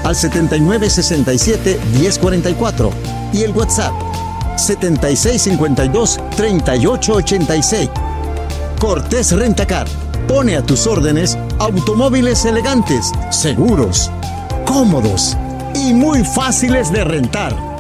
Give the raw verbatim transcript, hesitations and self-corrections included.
al setenta y nueve sesenta y siete diez cuarenta y cuatro y el WhatsApp setenta y seis cincuenta y dos treinta y ocho ochenta y seis. Cortés Rentacar pone a tus órdenes automóviles elegantes, seguros, cómodos y muy fáciles de rentar.